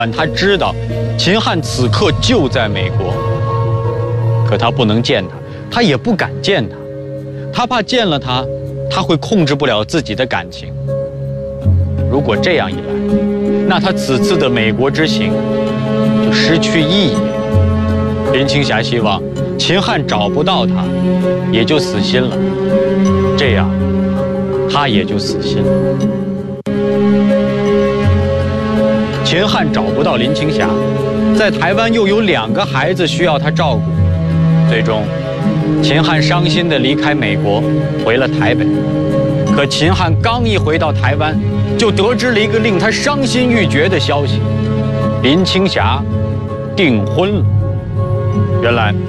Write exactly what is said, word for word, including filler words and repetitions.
他知道秦汉此刻就在美国，可他不能见他，他也不敢见他，他怕见了他，他会控制不了自己的感情。如果这样一来，那他此次的美国之行就失去意义。林青霞希望秦汉找不到他，也就死心了，这样他也就死心了。秦汉找不到林青霞，在台湾又有两个孩子需要他照顾，最终，秦汉伤心地离开美国，回了台北。可秦汉刚一回到台湾，就得知了一个令他伤心欲绝的消息：林青霞订婚了。原来